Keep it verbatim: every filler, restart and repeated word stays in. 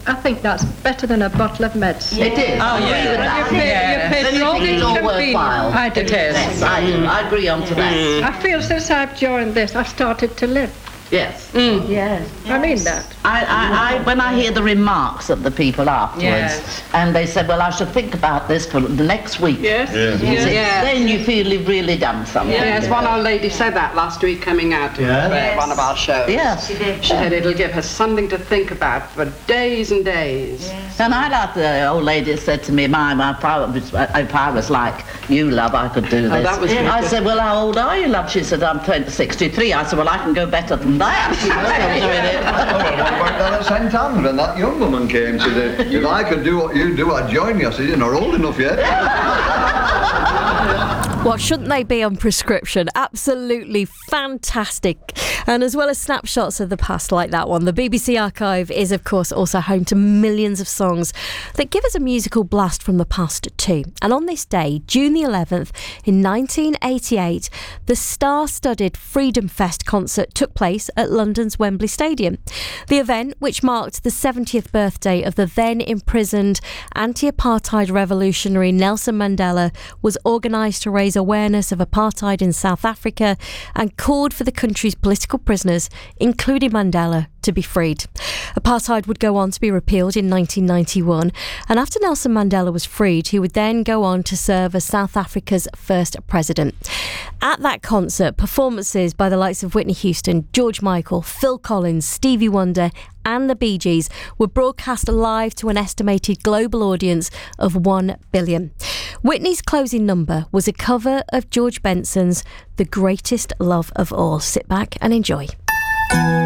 I think that's better than a bottle of medicine. It is. Oh, yeah. You pay, Yeah. you pay Then for you all think the it's all inconvenience. worthwhile. I do. It is. Yes, I do. I agree on to that. I feel since I've joined this, I've started to live. Yes. Yes. I mean that. I, I, I, when I hear the remarks of the people afterwards, Yes. and they said, well, I should think about this for the next week. Yes. Yeah. You see, Yes. Then you feel you've really done something. Yes, one old lady said that last week coming out of Yeah. uh, one of our shows. Yes. She did. She said it'll give her something to think about for days and days. And I like the old lady said to me, my, my, if I was, if I was like you, love, I could do this. Oh, that was good. I said, well, how old are you, love? She said, I'm twenty, sixty-three. I said, well, I can go better than that. Oh, well, I worked down at Saint Anne's when that young woman came. She said, if I could do what you do, I'd join you. I said, you're not old enough yet. What shouldn't they be on prescription? Absolutely fantastic. And as well as snapshots of the past like that one, the B B C Archive is, of course, also home to millions of songs that give us a musical blast from the past too. And on this day, June the eleventh, in nineteen eighty-eight, the star-studded Freedom Fest concert took place at London's Wembley Stadium. The event, which marked the seventieth birthday of the then imprisoned anti-apartheid revolutionary Nelson Mandela, was organised to raise awareness of apartheid in South Africa and called for the country's political prisoners, including Mandela, to be freed. Apartheid would go on to be repealed in nineteen ninety-one, and after Nelson Mandela was freed, he would then go on to serve as South Africa's first president. At that concert, performances by the likes of Whitney Houston, George Michael, Phil Collins, Stevie Wonder and the Bee Gees were broadcast live to an estimated global audience of one billion. Whitney's closing number was a cover of George Benson's The Greatest Love of All. Sit back and enjoy.